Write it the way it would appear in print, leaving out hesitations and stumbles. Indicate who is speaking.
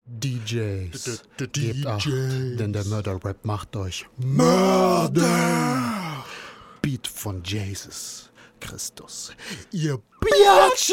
Speaker 1: DJs, gebt Acht, denn der Mörder-Rap macht euch
Speaker 2: Mörder!
Speaker 1: Beat von Jesus Christus.
Speaker 2: Ihr Biatch!